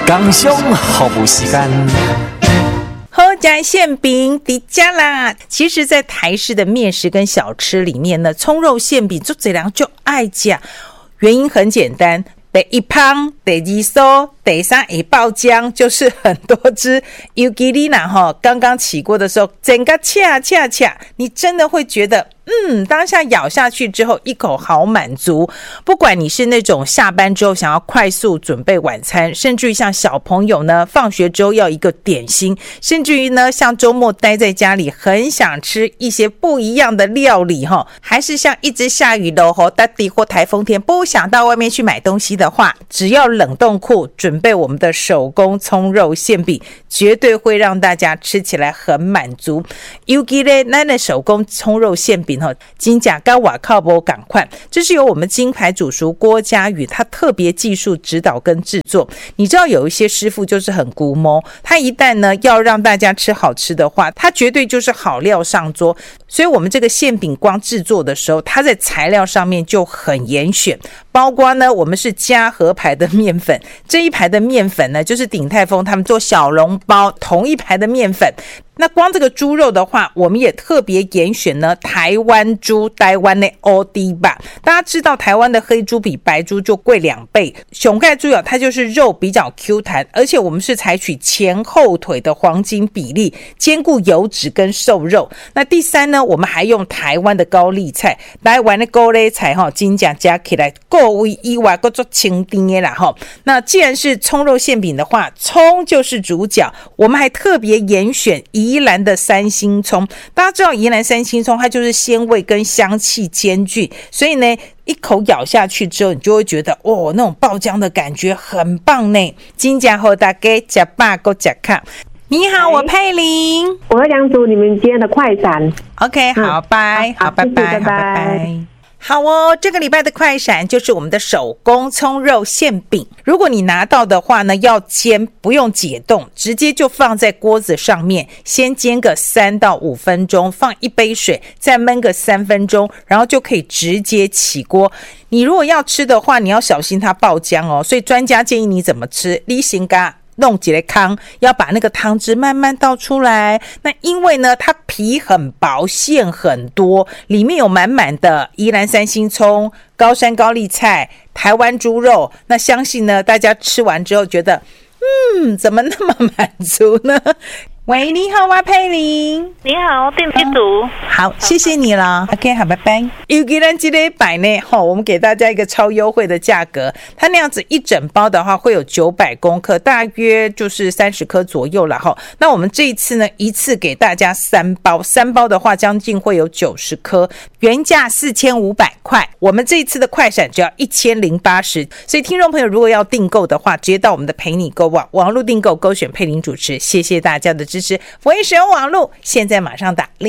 工商服务时间。 好吃馅饼底家啦！其实，在台式的面食跟小吃里面呢，葱肉馅饼做这两就爱吃，原因很简单。第一香，第二酥，第三会爆浆，就是很多汁。尤其你呐刚刚起锅的时候，整个恰，你真的会觉得当下咬下去之后一口好满足。不管你是那种下班之后想要快速准备晚餐，甚至于像小朋友呢放学之后要一个点心，甚至于呢像周末待在家里很想吃一些不一样的料理还是像一直下雨的大地或台风天不想到外面去买东西的话，只要冷冻库准备我们的手工葱肉馅饼，绝对会让大家吃起来很满足。尤其呢咱的手工葱肉馅饼金甲跟瓦靠波赶快，这是由我们金牌主厨郭嘉宇他特别技术指导跟制作。你知道有一些师傅就是很古摸，他一旦呢要让大家吃好吃的话，他绝对就是好料上桌。所以我们这个馅饼光制作的时候，它在材料上面就很严选，包括呢我们是嘉禾牌的面粉，这一排的面粉呢就是鼎泰丰他们做小笼包同一排的面粉。那光这个猪肉的话，我们也特别严选呢台湾猪，台湾的欧迪吧。大家知道台湾的黑猪比白猪就贵2倍，熊盖猪它就是肉比较 Q 弹，而且我们是采取前后腿的黄金比例，兼顾油脂跟瘦肉。那第三呢，我们还用台湾的高丽菜，台湾的高丽菜真正加起来够味以外够做清甜的啦那既然是葱肉馅饼的话，葱就是主角，我们还特别严选宜兰的三星葱。大家知道宜兰三星葱它就是鲜味跟香气兼具，所以呢一口咬下去之后，你就会觉得那种爆浆的感觉很棒呢。真的好大家吃饱够吃卡。你好，我佩玲， 我要讲出你们今天的快闪。 OK 好拜好拜拜，好拜拜。好这个礼拜的快闪就是我们的手工葱肉馅饼。如果你拿到的话呢，要煎，不用解冻，直接就放在锅子上面，先煎个3到5分钟，放1杯水，再焖个3分钟，然后就可以直接起锅。你如果要吃的话，你要小心它爆浆所以专家建议你怎么吃，你先把弄几个汤，要把那个汤汁慢慢倒出来。那因为呢它皮很薄，馅很多，里面有满满的宜兰三星葱、高山高丽菜、台湾猪肉，那相信呢大家吃完之后觉得怎么那么满足呢？喂，你好啊，佩玲。 你好，电梯组。 好，谢谢你了。OK， 好，拜拜。尤其咱这礼拜呢，我们给大家一个超优惠的价格。它那样子一整包的话，会有900公克，大约就是30颗左右了那我们这一次呢，一次给大家3包，3包的话将近会有90颗，原价4500块。我们这一次的快闪只要1080，所以听众朋友如果要订购的话，直接到我们的陪你购网络订购，勾选佩玲主持。谢谢大家的支持。我也使用网络，现在马上打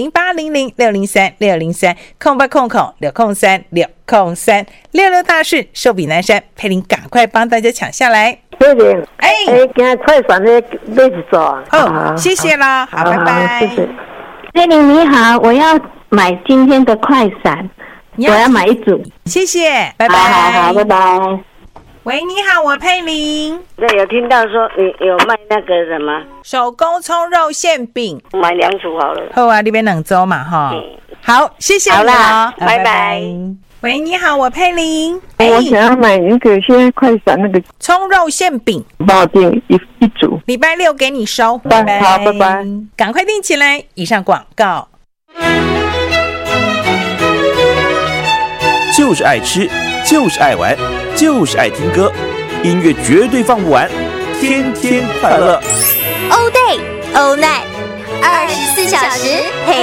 0800603603空8空空603 603 66大顺，寿比南山，佩玲赶快帮大家抢下来。 佩玲，今天快闪的妹子做谢谢啦，好，拜拜。 谢谢。 佩玲你好，我要买今天的快闪，我要买1组。 谢谢，拜拜。 好，拜拜。 喂，你好，我佩玲。 对，有听到说你有卖那个什么手工葱肉馅饼， 买2组好了。 好啊，那边2周嘛好，谢谢你好啦，拜拜。 喂，你好，我佩玲。 我想要买那个现在快闪那个葱肉馅饼， 帮我订一组， 礼拜6给你收。 拜拜，好，拜拜。 赶快订起来。以上广告。 就是爱吃，就是爱玩，就是爱听歌，音乐绝对放不完，天天快乐。 All day, all night, 24小时陪